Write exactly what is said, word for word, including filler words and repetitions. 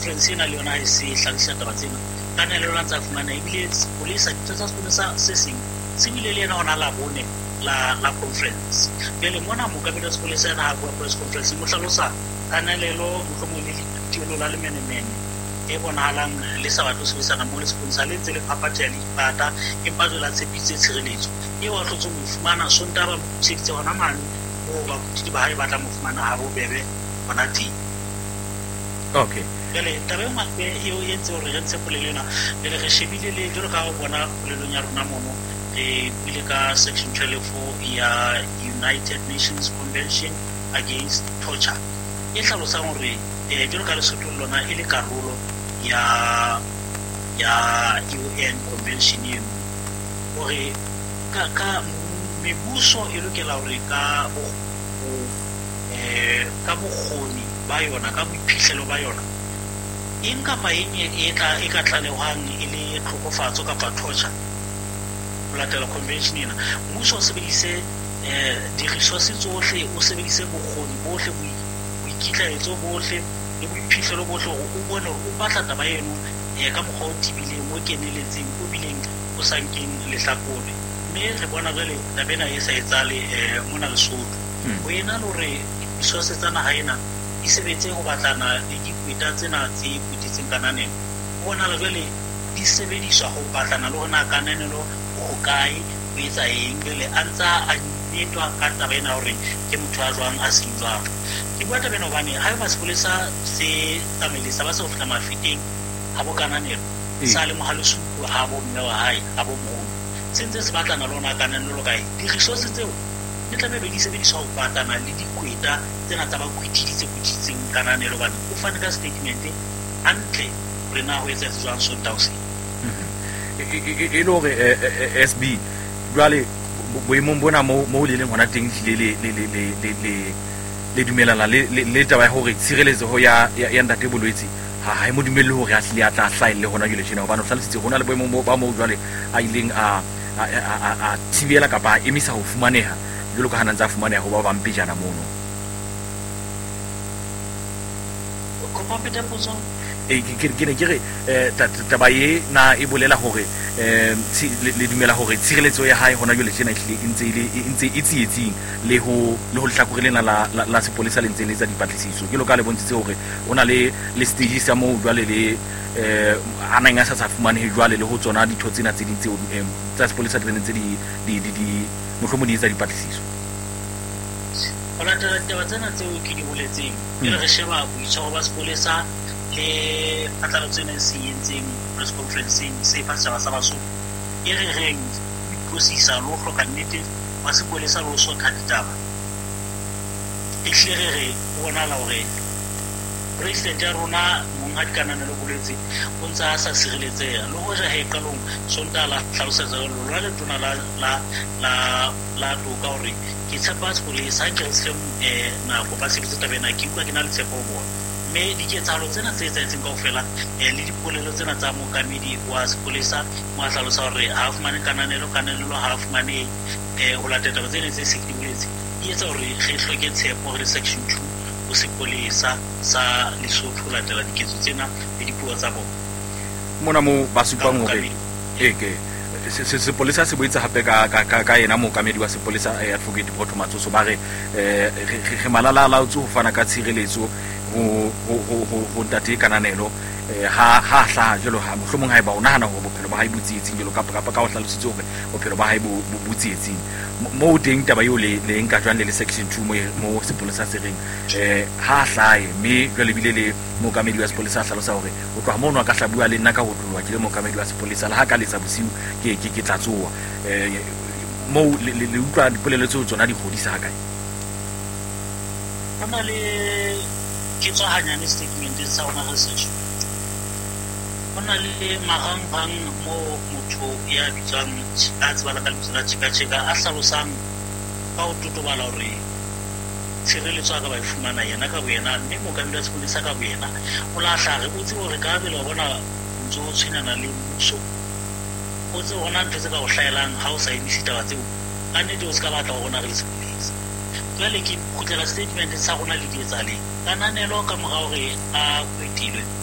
conference ena le yona ha e se hlakisa taba tsena kananelo la ntsa fumana ebile police ditho tsa sepolesa se seng se bile le yena ona la bone la la conference pele mona mo ka bela sepolesa ena ha bua press conference mo hlalosa kananelo mo mo le ditilo la le menemene e bonahalang le sa batho se bisana mo le sponsor le ntse le phaphatsa le ipata empa jela tshepitse tshireletso e wa tlotso mo fumana sontaba mo tsheditse hona mane o ba kuti ba ha e batla mo fumana ha bobebe bona ti okay le tabe ma be eo yentse hore re ntse polelena le re shebile le jolo ka go bona polelong ya rona mono e bile ka section twenty-four ya United Nations Convention Against Torture e hlalosa hore e jolo ka le sotho lona e le karolo ya ya U N convention eno hore ka ka mebuso e lokela hore ka bo eh ka bokgoni ba yona ka boiphihlelo ba yona eng kapa eng e tla e ka tlalehang e le tlhokofatso kapa torture latela convention ena mmuso o sebedise eh di resources tsohle o sebedise bokgoni bohle boikitlaetso bohle le boiphihlelo bohle hore o bone hore o batla taba eno eh ka mokgwa o tibileng o keneletseng o bileng o sankeng lehlakore mme re bona jwale tabena e sa etsale eh mona Lesotho o ena le hore resources tsana ha ena e sebetse ho batlana le dikweta tsena tse putitseng kananelo bona le jwale di sebediswa ho batlana le hona kananelo ho kae o etsa eng le antsa a netwa ka taba ena hore ke motho a jwang a se jwang ke bua taba ena hobane ha ba sepolesa se tsamailisa ba se ho fihla mafiteng ha bo kananelo sa le mohalosuku ha bo mme wa hae ha bo mo sentse se batlana le hona kananelo kae di resources tseo di tla be di sebediswa ho batlana le dikweta tsena tsa ba kwetiditse kwetiditseng kananelo bana o fane ka statement antle re na ho etsa jwang Sontaha se e lo re S B jwale boemong bona mo mo le leng hona teng le le le le le le dumelana le le taba ya hore tshireletso ya ya ntate bolwetsi ha ha mo dumelle hore a hle a tla hlaile hona jule tjena hobane o hlalositse hona le boemong ba mo jwale a ileng a a thibela kapa emisa ho fumaneha jolo ka hana ntsa fumaneha ho ba bampejana mono ko papeta potso e ke ke ne ke re taba ye na e bolela hore eh le dumela hore tshireletso ya hae hona jole tjena e ntse ile ntse e tsietsing le ho le ho hlakorelena la la sepolesa le ntse le tsa dipatlisiso ke lo ka le bontshitse hore ona le le stage sa mo jwale le eh ana nga sa sa fumane jwale le ho tsona ditho tsena tse dintse tsa sepolesa di ntse di di di mohlomong di tsa dipatlisiso ona taba taba tsena tseo ke di boletseng ke re sheba boitshwaro ba sepolesa le patalo tsena se yentseng press conference se fa sa ba so e re reng prosisa lo hloka nnete wa sepolesa lo so thatitaba e hlere re bona la hore president ya rona monga dikananelo boletse o ntsa sa sireletseha le ho ja he qalong Sontaha la hlalosetsa lo la le tona la la la la to ka hore ke tshepa sepolesa ke re eh na go ba se tabena ke utlwa ke na le tshepo bona me di ketsalo tsena tse etseng kaofela eh le dipolelo tsena tsa mokamedi wa sepolesa mo hlalosa hore ha fumane kananelo kananelo ha fumane eh ho latela tsena tse se di boletse e etsa hore re hloke tshepo re section two o sepolesa sa Lesotho ho latela diketso tsena le dipuo tsa bona mona mo ba supang hore eke se sepolesa se boitsa hape ka ka ka yena mokamedi wa sepolesa advocate Botho Matsoso ba re eh re malala la utsu ho fana ka tshireletso ho ho ho ntate kananelo ha ha hla jelo ha mohlomong ha eba o nahana hore bophelo ba hae botsietsing jelo ka ka ka o hlalositse hore bophelo ba hae bo botsietsing mo teng taba yo le le nka jwang le section two mo mo sepolesa se reng eh ha hlae me jwale bile le mokamedi wa sepolesa a hlalosa hore o tloha mo no ka hlabua le nna ka ho tloha ke le mokamedi wa sepolesa la ha ka letsa bosiu ke ke ke tlatsoa eh mo le le utlwa dipolelo tseo tsona di godisa ha kae ona le ke tswa hanyane statement sa ona research ona le marangrang mo motho ya bitswang tshikatsi ba la ka lebitsela tshikatshika a hlalosang ka o totobala hore tshireletso ka ba e fumana yena ka boyena mme mo ka ndela sepolesa ka boyena o la hlare o tse hore ka bele bona o ntso o tshwenana le mmuso o tse ona ntse ka go hlaelang ha o sa emise taba tseo ka nnete o se ka batla go bona re le sepolesa jwale ke khutlela statement sa rona le di etsale kananelo ka morao re a kwetilwe